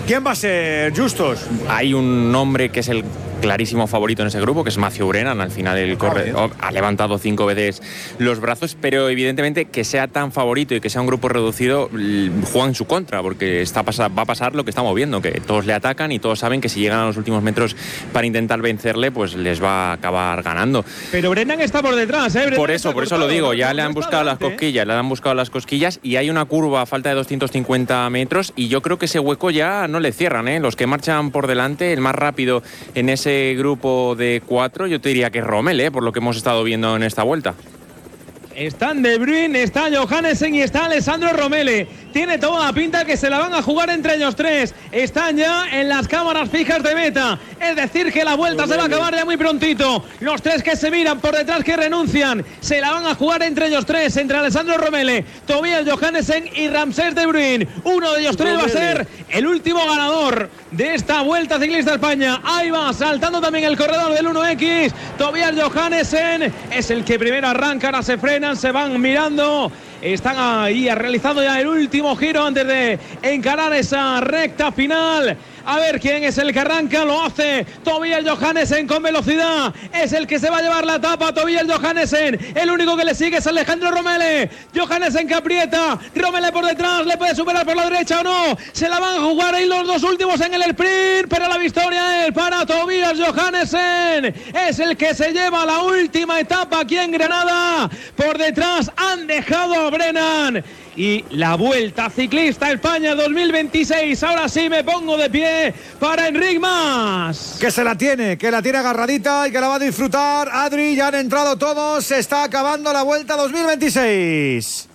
¿Quién va a ser, Justos? Hay un nombre que es el clarísimo favorito en ese grupo, que es Matthew Brennan. Al final el corredor ha levantado 5 veces los brazos, pero evidentemente que sea tan favorito y que sea un grupo reducido juega en su contra, porque va a pasar lo que estamos viendo, que todos le atacan y todos saben que si llegan a los últimos metros para intentar vencerle, pues les va a acabar ganando. Pero Brennan está por detrás, Brennan por eso lo digo, ya le han buscado las cosquillas, y hay una curva a falta de 250 metros y yo creo que ese hueco ya no le cierran, los que marchan por delante, el más rápido en ese grupo de 4, yo te diría que es Rommel, por lo que hemos estado viendo en esta vuelta. Están De Bruyne, está Johannesen y está Alessandro Rommel. Tiene toda la pinta que se la van a jugar entre ellos tres. Están ya en las cámaras fijas de meta. Es decir, que la vuelta se va a acabar ya muy prontito. Los tres que se miran por detrás, que renuncian, se la van a jugar entre ellos tres, entre Alessandro Rommel, Tobias Johannesen y Ramsés De Bruyne. Uno de ellos tres va a ser el último ganador de esta Vuelta Ciclista a España. Ahí va, saltando también el corredor del 1X. Tobias Johannesen es el que primero arranca, ahora se frenan, se van mirando. Están ahí realizando ya el último giro antes de encarar esa recta final. A ver quién es el que arranca, lo hace Tobias Johannesen con velocidad, es el que se va a llevar la etapa. Tobias Johannesen, el único que le sigue es Alejandro Rommel. Johannesen que aprieta, Rommel por detrás, le puede superar por la derecha o no, se la van a jugar ahí los dos últimos en el sprint, pero la victoria es para Tobias Johannesen, es el que se lleva la última etapa aquí en Granada. Por detrás han dejado a Brennan. Y la Vuelta Ciclista a España 2026, ahora sí me pongo de pie para Enric Mas. Que la tiene agarradita y que la va a disfrutar. Adri, ya han entrado todos, se está acabando la Vuelta 2026.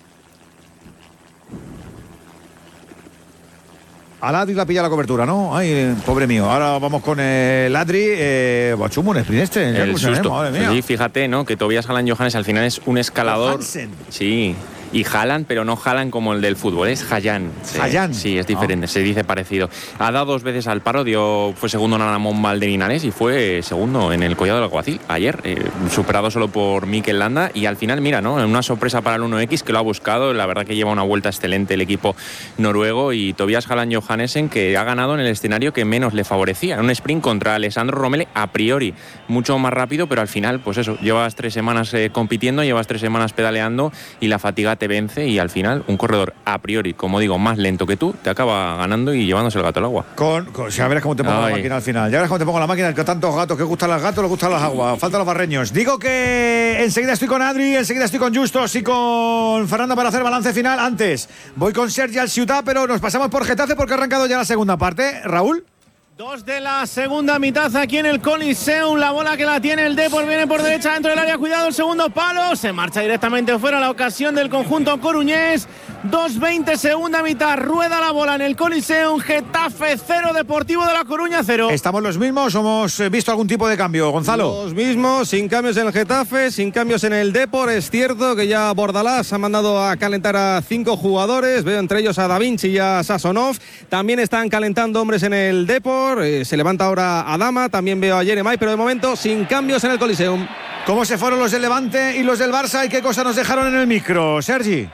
Al Adri la pilla la cobertura, ¿no? Ay, pobre mío. Ahora vamos con el Adri. Chumbo, un sprint el susto. Madre mía. Sí, fíjate, ¿no? Que Tobias Johannesen al final es un escalador. Hansen. Sí. Y Haaland, pero no Haaland como el del fútbol, es Hayan. Hayan. Sí, es diferente, se dice parecido. Ha dado 2 veces al paro, fue segundo en Aramón Valderinares y fue segundo en el Collado del Alguacil ayer, superado solo por Mikel Landa. Y al final, mira, ¿no? Una sorpresa para el 1X que lo ha buscado. La verdad que lleva una vuelta excelente el equipo noruego, y Tobias Johannesen, que ha ganado en el escenario que menos le favorecía. En un sprint contra Alessandro Rommel, a priori mucho más rápido, pero al final, pues eso, llevas 3 semanas compitiendo, llevas 3 semanas pedaleando y la fatiga te vence, y al final un corredor a priori, como digo, más lento que tú, te acaba ganando y llevándose el gato al agua. Ya verás cómo te pongo la máquina al final. Ya verás cómo te pongo la máquina, que tantos gatos, que gustan los gatos, les gustan las aguas. Faltan los barreños. Digo que enseguida estoy con Adri, enseguida estoy con Justos y con Fernando para hacer balance final. Antes voy con Sergi al Ciutat, pero nos pasamos por Getafe porque ha arrancado ya la segunda parte. Raúl. 2 de la segunda mitad aquí en el Coliseum. La bola que la tiene el Depor, viene por derecha dentro del área. Cuidado, el segundo palo. Se marcha directamente fuera la ocasión del conjunto coruñés. 2:20 segunda mitad. Rueda la bola en el Coliseum. Getafe 0, Deportivo de La Coruña 0. ¿Estamos los mismos o hemos visto algún tipo de cambio, Gonzalo? Los mismos, sin cambios en el Getafe, sin cambios en el Depor. Es cierto que ya Bordalás ha mandado a calentar a 5 jugadores. Veo entre ellos a Da Vinci y a Sasonov. También están calentando hombres en el Depor. Se levanta ahora Adama, también veo a Jeremai, pero de momento sin cambios en el Coliseum. ¿Cómo se fueron los del Levante y los del Barça y qué cosas nos dejaron en el micro, Sergi?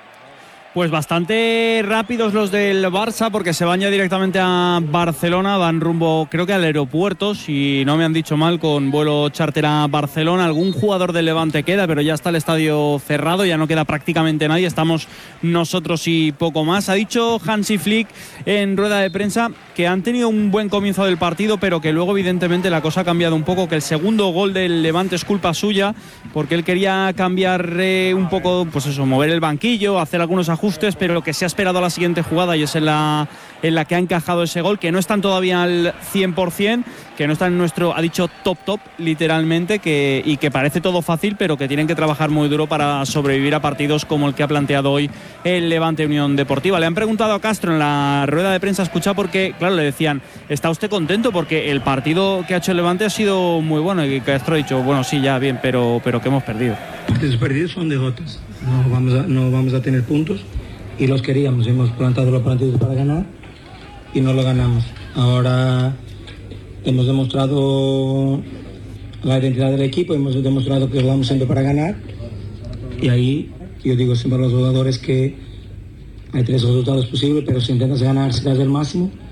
Pues bastante rápidos los del Barça, porque se van ya directamente a Barcelona, van rumbo creo que al aeropuerto, si no me han dicho mal, con vuelo charter a Barcelona. Algún jugador del Levante queda, pero ya está el estadio cerrado, ya no queda prácticamente nadie, estamos nosotros y poco más. Ha dicho Hansi Flick en rueda de prensa que han tenido un buen comienzo del partido, pero que luego evidentemente la cosa ha cambiado un poco, que el segundo gol del Levante es culpa suya, porque él quería cambiar un poco, pues eso, mover el banquillo, hacer algunos ajustes, pero lo que se ha esperado a la siguiente jugada, y es en la que ha encajado ese gol, que no están todavía al 100%, que no están en nuestro, ha dicho top literalmente, y que parece todo fácil, pero que tienen que trabajar muy duro para sobrevivir a partidos como el que ha planteado hoy el Levante Unión Deportiva. Le han preguntado a Castro en la rueda de prensa, escucha, porque claro, le decían, ¿está usted contento? Porque el partido que ha hecho el Levante ha sido muy bueno, y Castro ha dicho, bueno, sí, ya bien, pero que hemos perdido. Los partidos son derrotas, no vamos a tener puntos, y los queríamos, hemos plantado los partidos para ganar y no lo ganamos. Ahora hemos demostrado la identidad del equipo, hemos demostrado que vamos siempre para ganar, y ahí yo digo siempre a los jugadores que hay 3 resultados posibles, pero si intentas ganar, si das el máximo,